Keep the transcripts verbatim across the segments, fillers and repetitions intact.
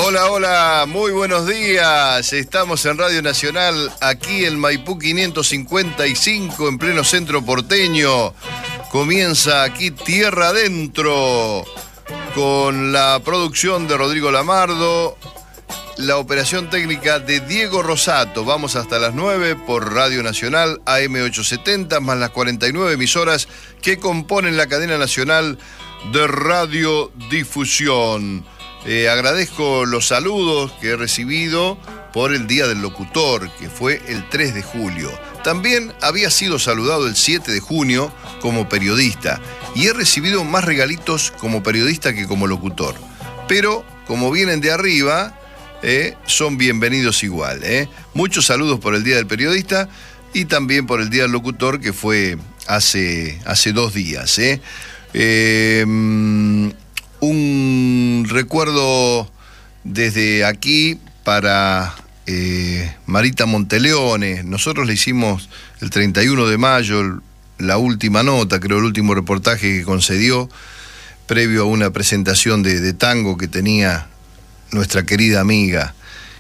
Hola, hola, muy buenos días. Estamos en Radio Nacional, aquí en Maipú quinientos cincuenta y cinco, en pleno centro porteño. Comienza aquí Tierra Adentro, con la producción de Rodrigo Lamardo, la operación técnica de Diego Rosato. Vamos hasta las nueve por Radio Nacional, A M ochocientos setenta, más las cuarenta y nueve emisoras que componen la cadena nacional de radiodifusión. Eh, agradezco los saludos que he recibido por el Día del Locutor, que fue el tres de julio. También había sido saludado el siete de junio como periodista y he recibido más regalitos como periodista que como locutor. Pero como vienen de arriba, eh, son bienvenidos igual. Eh. Muchos saludos por el Día del Periodista y también por el Día del Locutor, que fue hace, hace dos días. Eh. Eh, Un recuerdo desde aquí para eh, Marita Monteleone. Nosotros le hicimos el treinta y uno de mayo la última nota, creo el último reportaje que concedió, previo a una presentación de, de tango que tenía nuestra querida amiga.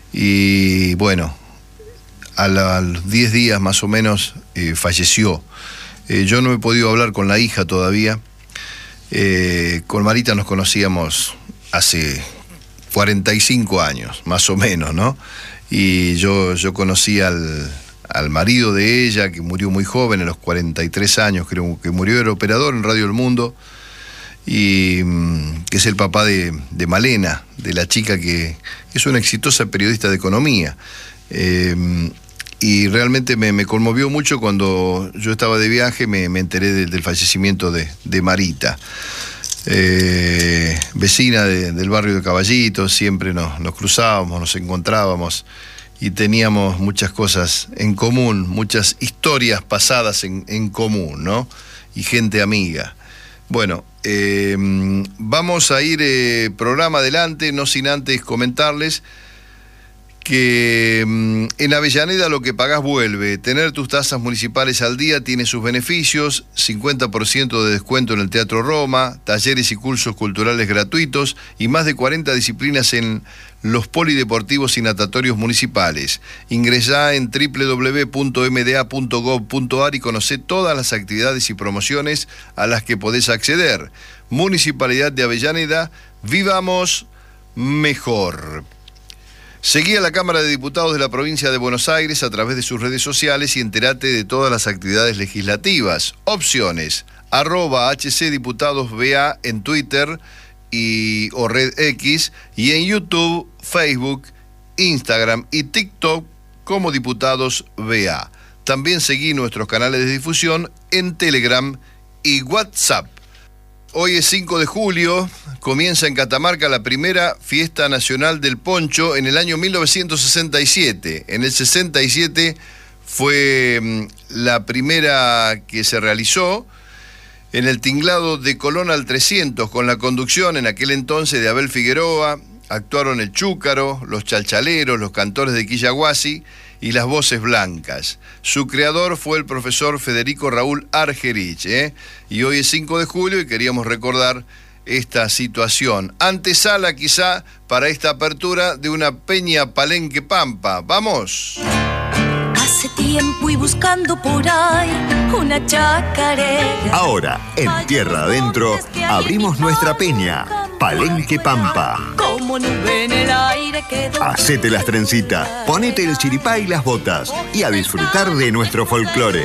Y bueno, a, la, a los diez días más o menos eh, falleció. Eh, yo no he podido hablar con la hija todavía. Eh, con Marita nos conocíamos hace cuarenta y cinco años, más o menos, ¿no? Y yo, yo conocí al, al marido de ella, que murió muy joven, a los cuarenta y tres años, creo que murió, era operador en Radio El Mundo, y que es el papá de, de Malena, de la chica que es una exitosa periodista de economía. Eh, Y realmente me, me conmovió mucho cuando yo estaba de viaje, me, me enteré de, del fallecimiento de, de Marita. Eh, vecina de, del barrio de Caballito, siempre nos, nos cruzábamos, nos encontrábamos y teníamos muchas cosas en común, muchas historias pasadas en, en común, ¿no? Y gente amiga. Bueno, eh, vamos a ir eh, programa adelante, no sin antes comentarles que en Avellaneda lo que pagás vuelve. Tener tus tasas municipales al día tiene sus beneficios: cincuenta por ciento de descuento en el Teatro Roma, talleres y cursos culturales gratuitos y más de cuarenta disciplinas en los polideportivos y natatorios municipales. Ingresá en doble u doble u doble u punto m d a punto gov punto a r y conocé todas las actividades y promociones a las que podés acceder. Municipalidad de Avellaneda, vivamos mejor. Seguí a la Cámara de Diputados de la Provincia de Buenos Aires a través de sus redes sociales y entérate de todas las actividades legislativas. Opciones: arroba hcdiputadosba en Twitter y, o Red X, y en YouTube, Facebook, Instagram y TikTok como Diputados B A. También seguí nuestros canales de difusión en Telegram y WhatsApp. Hoy es cinco de julio, comienza en Catamarca la primera fiesta nacional del poncho en el año mil novecientos sesenta y siete. En el sesenta y siete fue la primera que se realizó en el tinglado de Colón al trescientos, con la conducción en aquel entonces de Abel Figueroa. Actuaron el Chúcaro, los Chalchaleros, los Cantores de Quillahuasi y las Voces Blancas. Su creador fue el profesor Federico Raúl Argerich, ¿eh? Y hoy es cinco de julio y queríamos recordar esta situación. Antesala quizá para esta apertura de una peña Palenque Pampa. ¡Vamos! Hace tiempo y buscando por ahí una chacarera. Ahora, en Tierra Adentro, abrimos nuestra peña, Palenque Pampa. Como nube en el aire quedó. Hacete las trencitas, ponete el chiripá y las botas y a disfrutar de nuestro folclore.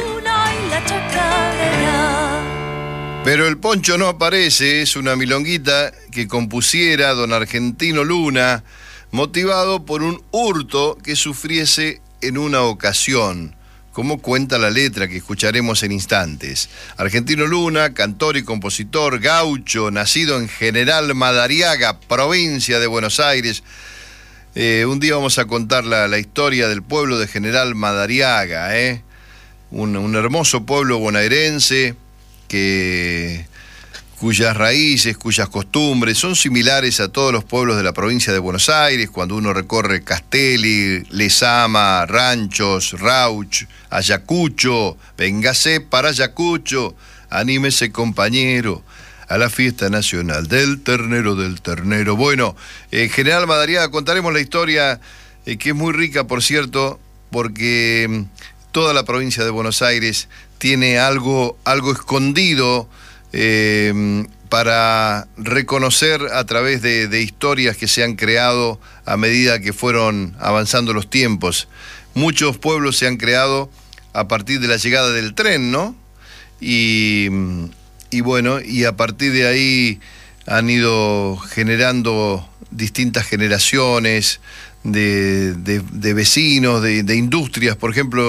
Pero el poncho no aparece, es una milonguita que compusiera don Argentino Luna, motivado por un hurto que sufriese en una ocasión, como cuenta la letra que escucharemos en instantes. Argentino Luna, cantor y compositor gaucho, nacido en General Madariaga, provincia de Buenos Aires. Eh, un día vamos a contar la, la historia del pueblo de General Madariaga, ¿eh? un, un hermoso pueblo bonaerense que... cuyas raíces, cuyas costumbres son similares a todos los pueblos de la provincia de Buenos Aires. Cuando uno recorre Castelli, Lezama, Ranchos, Rauch, Ayacucho, véngase para Ayacucho, anímese compañero, a la fiesta nacional del ternero, del ternero. Bueno, eh, General Madariaga, contaremos la historia, eh, que es muy rica, por cierto, porque eh, toda la provincia de Buenos Aires tiene algo, algo escondido eh, para reconocer a través de, de historias que se han creado a medida que fueron avanzando los tiempos. Muchos pueblos se han creado a partir de la llegada del tren, ¿no? Y, y bueno, y a partir de ahí han ido generando distintas generaciones de, de, de vecinos, de, de industrias, por ejemplo.